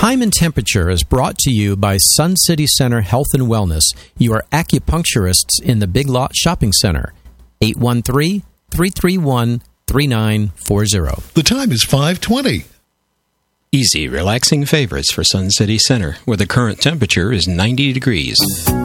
Time and Temperature is brought to you by Sun City Center Health and Wellness, your acupuncturists in the Big Lot Shopping Center. 813-331-3940. The time is 5:20. Easy, relaxing favorites for Sun City Center, where the current temperature is 90 degrees.